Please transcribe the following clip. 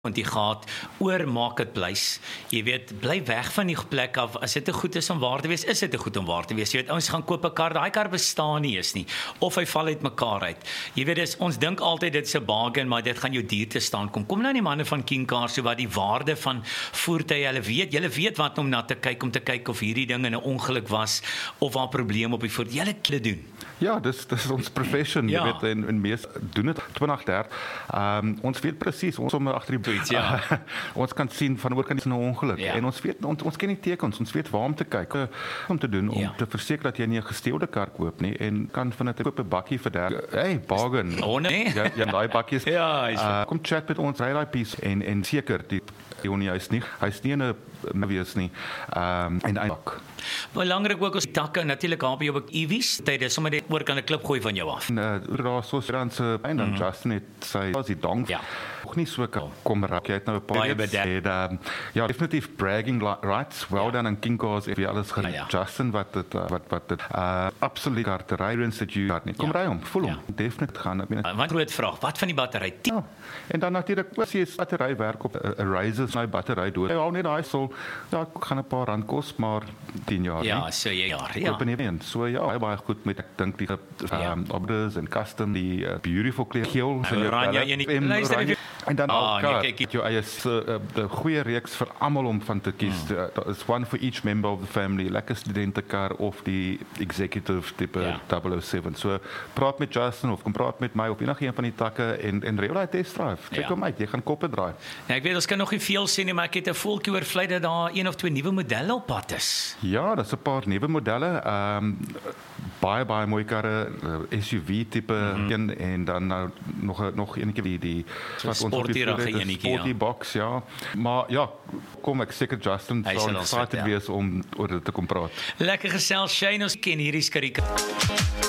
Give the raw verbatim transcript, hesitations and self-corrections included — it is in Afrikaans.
want die gaat oor marketplace. Jy weet, bly weg van die plek af. As dit te goed is om waar te wees, is dit te goed om waar te wees. Jy weet, ons gaan koop 'n kar, daai kar bestaan nie eens nie, of hy val uit mekaar uit. Jy weet, dis, ons dink altyd dit is 'n bargain, maar dit gaan jou duur te staan kom. Kom nou die manne van King Cars, so wat die waarde van voertuie, hulle weet, julle weet wat om na te kyk, om te kyk of hierdie ding in 'n ongeluk was, of 'n probleem op die voertuig. Julle kle doen. Ja, dis dis ons profession, ja. Jy weet, en, en mees doen dit twintig dertig. Um, ons weet presies, ons sommer agter die Zoiets, ja. uh, ons kan sien van oor kan is 'n ongeluk, ja. en ons weet ons, ons ken die tekens, ons weet waar om te kyk, uh, om te doen om ja. te verseker dat jy nie 'n gesteelde kar koop nie en kan van 'n koop 'n bakkie vir daar. Hey, bargain. Oh nee. Ja, ja, daai bakkies. ja, uh, kom chat met ons, ry daai piece en en seker die Jonie, hy's nie hy's nie in 'n wees nie. Ehm um, en eintlik. Belangrik ook ons takke natuurlik haar by jou E V's. Tyd is sommer net oor kan 'n klip gooi van jou af. En uh, daar so dan se en dan Justin het sy as die donk. Ja. Nog nie so kan kom raak. Jy het nou 'n paar en um, ja, definitief bragging rights. Well ja. done aan King Cars if jy alles gaan. Ja, ja. Justin wat dit uh, wat wat dit uh, absoluut karterrydens dat jy het nie. Kom ja. ry hom, voel hom. Ja. Definitief gaan. Ek meen uh, wat groot vraag, wat van die battery? Ja. En dan natuurlik as jy battery werk op 'n uh, Razor my battery dood. Jy hou net daai sal ja, gaan 'n paar rand kos, maar tien jaar. Ja, nie. so jy jaar. Ja. Koop nie een. So ja, baie baie goed met ek dink die um, orders en custom die uh, beautiful kleur geel en oranje en die luister en dan oh, al nee, kyk jou eie uh, die goeie reeks vir almal om van te kies. Mm. Daar is one for each member of the family. Lekker studentekar of die executive tipe ja. double oh seven. So praat met Justin of kom praat met my of enige een van die takke en en reël daai test drive. Kyk hom ja. uit, jy gaan koppe draai. Ja, ek weet ons kan nog nie veel sê nie, maar ek het 'n voeltjie oorvlei dat daar een of twee nuwe modelle op pad is. Ja, daar's 'n paar nuwe modelle. Ehm um, baie baie mooi karre, uh, S U V tipe mm-hmm. een en dan nou nog 'n nog enetjie die die wat ons op die sporty ja. box ja. Maar ja, kom ek seker Justin sal excited ja. wees om oor dit te kom praat. Lekker gesels Shane, ons ken hierdie skierie.